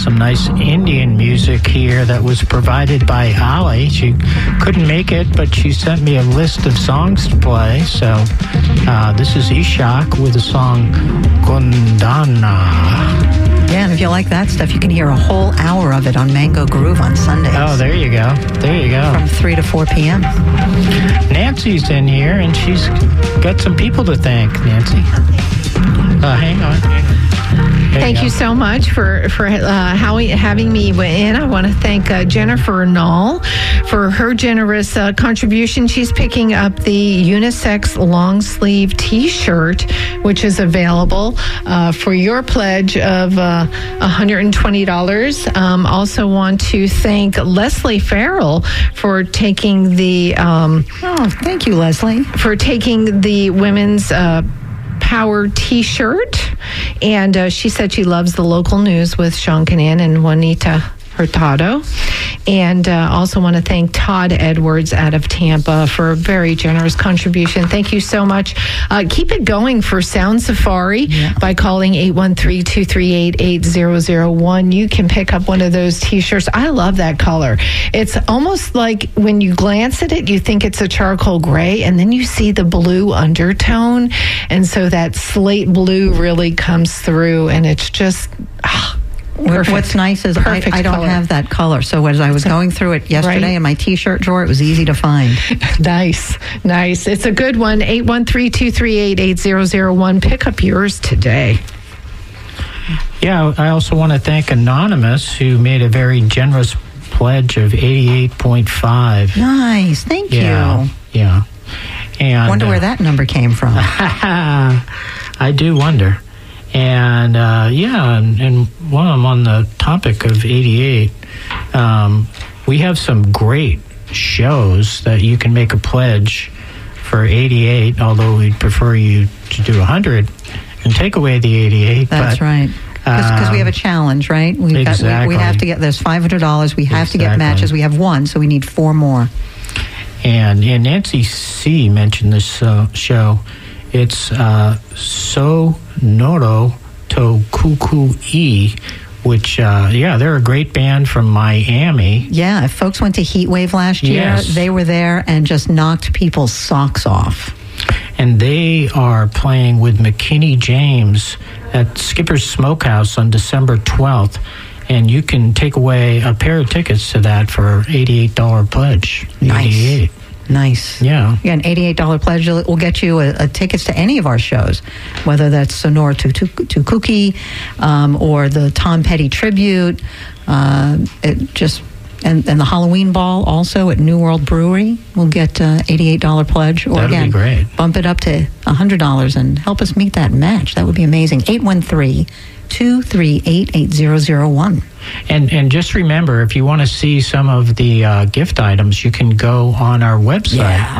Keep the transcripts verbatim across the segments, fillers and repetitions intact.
some nice Indian music here that was provided by Ali. She couldn't make it, but she sent me a list of songs to play. So uh, this is Ishak with the song Gundana. Yeah, and if you like that stuff, you can hear a whole hour of it on Mango Groove on Sundays. Oh, there you go. There you go. From three to four p.m. Nancy's in here, and she's got some people to thank, Nancy. Uh, hang on. There Thank you, you so much for, for uh, how, having me in. I want to thank uh, Jennifer Knoll for her generous uh, contribution. She's picking up the unisex long sleeve T-shirt, which is available uh, for your pledge of uh, one hundred twenty dollars. Um, also want to thank Leslie Farrell for taking the... Um, oh, thank you, Leslie. For taking the women's... Uh, Power T-shirt, and uh, she said she loves the local news with Sean Canan and Juanita Hurtado. And uh, also want to thank Todd Edwards out of Tampa for a very generous contribution. Thank you so much. Uh, keep it going for Sound Safari yeah. by calling eight one three, two three eight, eight zero zero one. You can pick up one of those T-shirts. I love that color. It's almost like when you glance at it, you think it's a charcoal gray, and then you see the blue undertone. And so that slate blue really comes through, and it's just... Ah, Perfect. What's nice is I, I don't color. have that color. So as I was going through it yesterday right. in my T-shirt drawer, it was easy to find. Nice, nice. It's a good one. eight one three, two three eight, eight zero zero one. Pick up yours today. Yeah, I also want to thank Anonymous, who made a very generous pledge of eighty-eight point five. Nice. Thank yeah, you. Yeah. And wonder uh, where that number came from. I do wonder. And, uh, yeah, and, and while I'm on the topic of eighty-eight, um, we have some great shows that you can make a pledge for eighty-eight, although we'd prefer you to do one hundred and take away the eighty-eight. That's but, right. Because um, we have a challenge, right? We've exactly. got, we, we have to get, there's five hundred dollars. We have exactly. to get matches. We have one, so we need four more. And, and Nancy C. mentioned this uh, show. It's uh, So Noro to Cuckoo E, which, uh, yeah, they're a great band from Miami. Yeah, if folks went to Heatwave last year, yes. they were there and just knocked people's socks off. And they are playing with McKinney James at Skipper's Smokehouse on December twelfth. And you can take away a pair of tickets to that for eighty-eight dollars pledge. Nice. eighty-eight. Nice. Yeah. Yeah, an eighty-eight dollars pledge will get you a, a tickets to any of our shows, whether that's Sonora to to, to Cookie um, or the Tom Petty tribute. Uh, it just and, and the Halloween Ball also at New World Brewery will get uh, eighty-eight dollars pledge. Or That'd again, be great. Bump it up to one hundred dollars and help us meet that match. That would be amazing. eight one three, two three eight, eight zero zero one. And and just remember, if you want to see some of the uh, gift items, you can go on our website, yeah.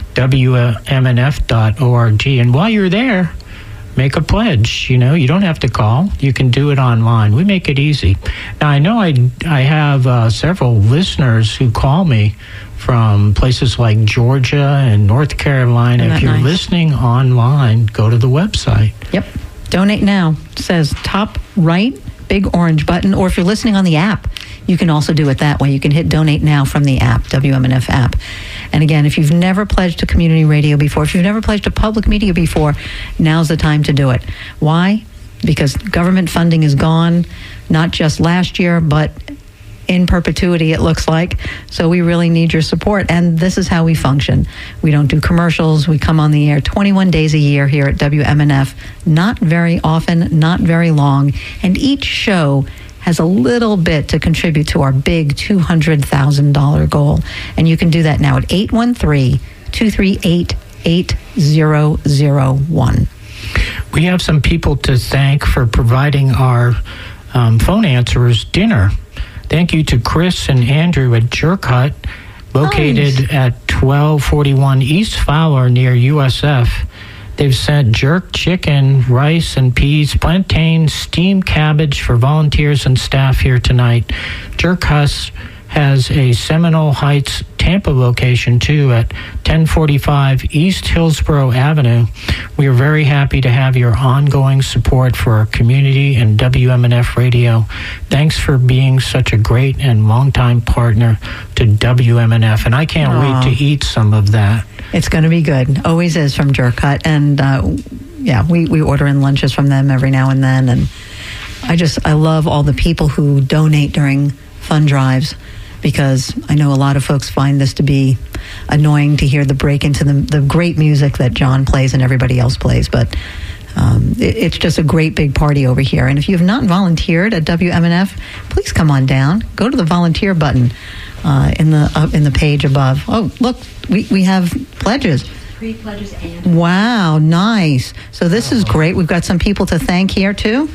W M N F dot org. And while you're there, make a pledge. You know, you don't have to call. You can do it online. We make it easy. Now, I know I, I have uh, several listeners who call me from places like Georgia and North Carolina. Isn't if you're nice? Listening online, go to the website. Yep. Donate now. It says top right, big orange button. Or if you're listening on the app, you can also do it that way. You can hit donate now from the app, W M N F app. And again, if you've never pledged to community radio before, if you've never pledged to public media before, now's the time to do it. Why? Because government funding is gone, not just last year, but in perpetuity, it looks like. So we really need your support. And this is how we function. We don't do commercials. We come on the air twenty-one days a year here at W M N F. Not very often, not very long. And each show has a little bit to contribute to our big two hundred thousand dollars goal. And you can do that now at eight one three, two three eight, eight zero zero one. We have some people to thank for providing our um, phone answerers dinner. Thank you to Chris and Andrew at Jerk Hut, located nice. at twelve forty-one East Fowler near U S F. They've sent jerk chicken, rice and peas, plantains, steamed cabbage for volunteers and staff here tonight. Jerk Hut has a Seminole Heights Tampa location, too, at ten forty-five East Hillsborough Avenue. We are very happy to have your ongoing support for our community and W M N F Radio. Thanks for being such a great and longtime partner to W M N F, and I can't Aww. wait to eat some of that. It's going to be good. Always is from Jerk Hut. And uh, yeah, we, we order in lunches from them every now and then. And I just, I love all the people who donate during fund drives, because I know a lot of folks find this to be annoying to hear the break into the, the great music that John plays and everybody else plays. But um, it, it's just a great big party over here. And if you have not volunteered at W M N F, please come on down. Go to the volunteer button uh, in the uh, in the page above. Oh, look, we, we have pledges. Three pledges and... Wow, nice. So this is great. We've got some people to thank here, too.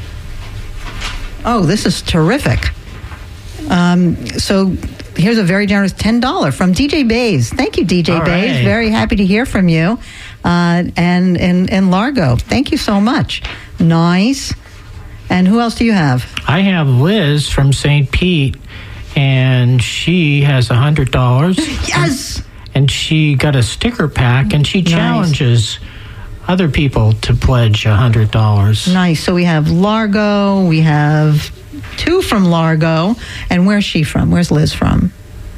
Oh, this is terrific. Um, so here's a very generous ten dollars from D J Bays. Thank you, D J All Bays. right. Very happy to hear from you. Uh, and in and Largo. Thank you so much. Nice. And who else do you have? I have Liz from Saint Pete, and she has one hundred dollars. Yes! And she got a sticker pack, and she Nice. challenges other people to pledge one hundred dollars. Nice. So we have Largo. We have two from Largo. And where's she from? Where's Liz from?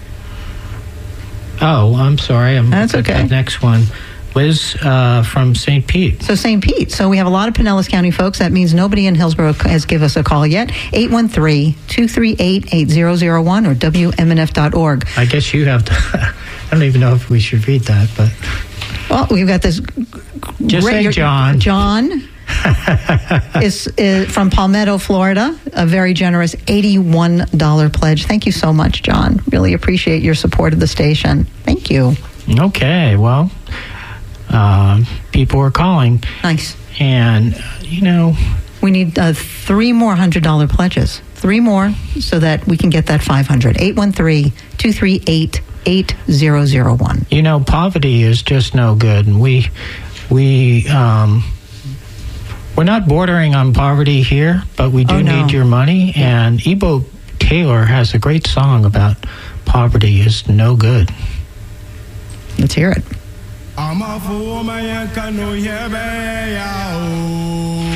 Oh, I'm sorry. I'm That's at okay. the next one. Liz uh, from Saint Pete. So Saint Pete. So we have a lot of Pinellas County folks. That means nobody in Hillsborough has given us a call yet. eight one three, two three eight, eight zero zero one or W M N F dot org. I guess you have to. I don't even know if we should read that, but Well, we've got this. Just say your- John. John is, is from Palmetto, Florida. A very generous eighty-one dollars pledge. Thank you so much, John. Really appreciate your support of the station. Thank you. okay. Well, uh, people are calling, Nice. and you know, We need uh, three more one hundred dollars pledges. Three more so that we can get that five hundred. eight one three, two three eight, eight zero zero one. you know, poverty is just no good, and we we um, we're not bordering on poverty here, but we do Oh, no. need your money. And Ebo Taylor has a great song about poverty is no good. Let's hear it. I'm a fool, man, can no hear me.